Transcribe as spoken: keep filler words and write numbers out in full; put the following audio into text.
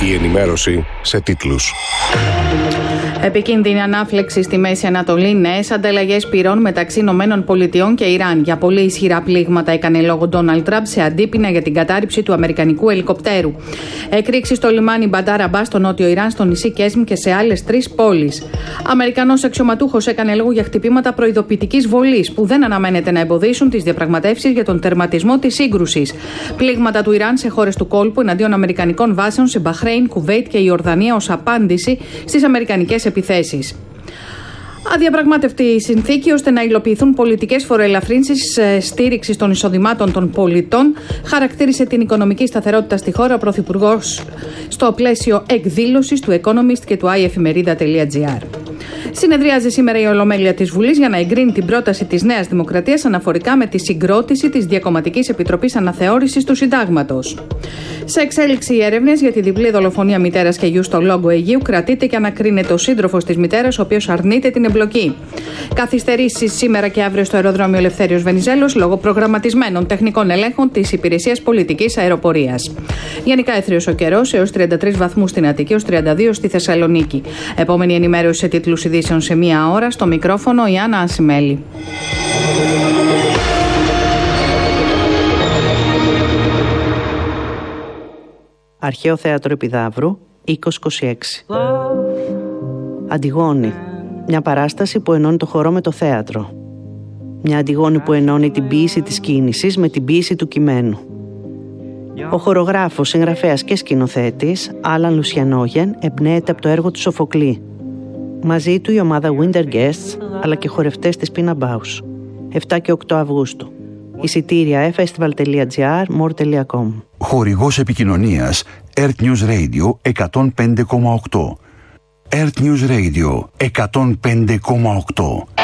Η ενημέρωση σε τίτλους. Επικίνδυνη ανάφλεξη στη Μέση Ανατολή, νέες ανταλλαγές πυρών μεταξύ Ηνωμένων Πολιτειών και Ιράν. Για πολύ ισχυρά πλήγματα έκανε λόγο Ντόναλντ Τραμπ σε αντίπεινα για την κατάρριψη του αμερικανικού ελικοπτέρου. Εκρήξεις στο λιμάνι Μπαντάρ Αμπάς στο νότιο Ιράν, στο νησί Κέσμ και σε άλλες τρεις πόλεις. Αμερικανός αξιωματούχος έκανε λόγο για χτυπήματα προειδοποιητικής βολής που δεν αναμένεται να εμποδίσουν τις διαπραγματεύσεις για τον τερματισμό της σύγκρουσης. Πλήγματα του Ιράν σε χώρες του κόλπου εναντίον αμερικανικών βάσεων σε Μπαχρέιν, Κουβέιτ και Ιορδανία ως απάντηση στις αμερικανικές επιθέσεις. Αδιαπραγμάτευτη η συνθήκη ώστε να υλοποιηθούν πολιτικές φοροελαφρύνσεις στήριξης των εισοδημάτων των πολιτών, χαρακτήρισε την οικονομική σταθερότητα στη χώρα ο Πρωθυπουργός στο πλαίσιο εκδήλωσης του Economist και του iefημερίδα.gr. Συνεδριάζει σήμερα η Ολομέλεια της Βουλής για να εγκρίνει την πρόταση της Νέας Δημοκρατίας αναφορικά με τη συγκρότηση της Διακομματικής Επιτροπής Αναθεώρησης του Συντάγματος. Σε εξέλιξη οι έρευνες για τη διπλή δολοφονία μητέρας και γιου στο Λόγκο Αιγαίου, κρατείται και ανακρίνεται ο σύντροφος της μητέρας, ο οποίος αρνείται την εμπλοκή. Καθυστερήσεις σήμερα και αύριο στο αεροδρόμιο Ελευθέριος Βενιζέλος λόγω προγραμματισμένων τεχνικών ελέγχων της Υπηρεσίας Πολιτικής Αεροπορίας. Γενικά έθριος ο καιρός, έως τριάντα τρεις βαθμούς στην Αττική, έως τριάντα δύο στη Θεσσαλονίκη. Επόμενη ενημέρωση σε τίτλους ειδήσεων σε μία ώρα. Στο μικρόφωνο η Άννα Ασημέλη. Αρχαίο Θέατρο Επιδαύρου, είκοσι είκοσι έξι. Αντιγόνη. Μια παράσταση που ενώνει το χορό με το θέατρο. Μια Αντιγόνη που ενώνει την ποίηση της κίνησης με την ποίηση του κειμένου. Ο χορογράφος, συγγραφέας και σκηνοθέτης, Άλαν Λουσιανόγεν, εμπνέεται από το έργο του Σοφοκλή. Μαζί του η ομάδα Winter Guests, αλλά και χορευτές της Pina Bausch. επτά και οκτώ Αυγούστου. Εισιτήρια e-festival τελεία gr, more τελεία com. Χορηγός επικοινωνίας Earth News Radio εκατόν πέντε κόμμα οκτώ. Earth News Radio εκατόν πέντε κόμμα οκτώ.